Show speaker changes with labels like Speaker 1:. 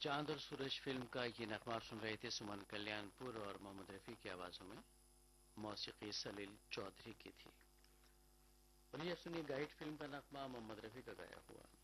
Speaker 1: चांद और सूरज फिल्म का ये नगमा आप सुन रहे थे सुमन कल्याणपुर और मोहम्मद रफी की आवाजों में। मौसीकी सलील चौधरी की थी। और ये सुनिए गाइड फिल्म का नगमा मोहम्मद रफी का गाया हुआ।